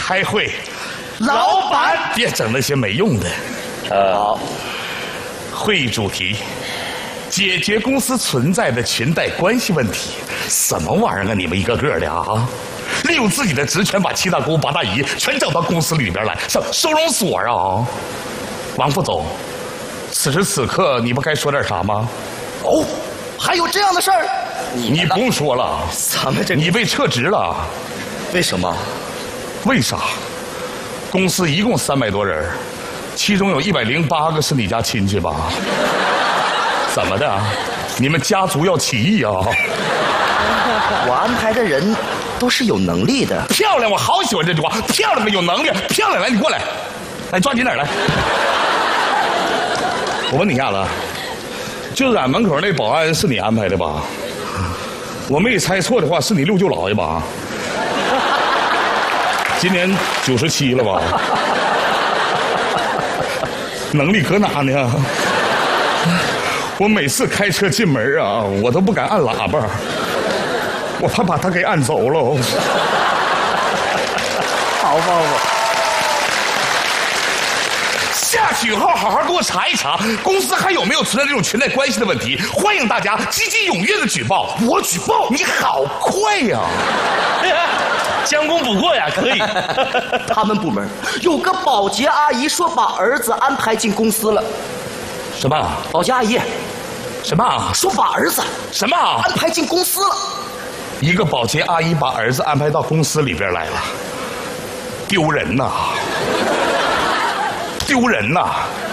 开会。 老板， 别整那些没用的。 好。 会议主题：解决公司存在的裙带关系问题。什么玩意儿啊！你们一个个的啊！利用自己的职权，把七大姑八大姨全整到公司里边来，上收容所啊！王副总，此时此刻你不该说点啥吗？ 哦，还有这样的事儿？ 你不用说了， 咱们这你被撤职了。 为什么？ 为啥？公司一共300多人，其中有108个是你家亲戚吧？怎么的？你们家族要起义啊？ 我安排的人都是有能力的。 漂亮，我好喜欢这句话。漂亮的，有能力，漂亮，来，你过来，来，抓紧点来。我问你一下子，就俺门口那保安是你安排的吧？我没猜错的话，是你六舅姥爷吧？今年97了吧？能力搁哪呢？我每次开车进门啊，我都不敢按喇叭，我怕把他给按走了。 好吧， 下去以后好好给我查一查，公司还有没有存在这种裙带关系的问题？欢迎大家积极踊跃的举报。我举报？你好快呀！ 将功补过呀，可以。 他们部门有个保洁阿姨说把儿子安排进公司了。 什么？ 保洁阿姨？ 什么？ 说把儿子什么？ 安排进公司了。 一个保洁阿姨把儿子安排到公司里边来了，丢人呐！丢人呐！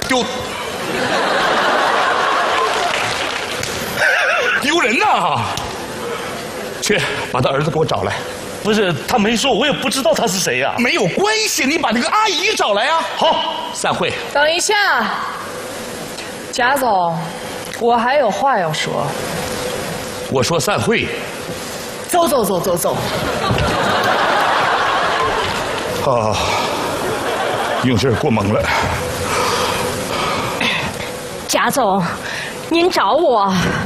丢人呐！去把他儿子给我找来。 不是，他没说，我也不知道他是谁呀。 没有关系，你把那个阿姨找来啊。好，散会。 等一下，贾总，我还有话要说。 我说散会。 走。 啊，用劲儿过猛了。 贾总，您找我？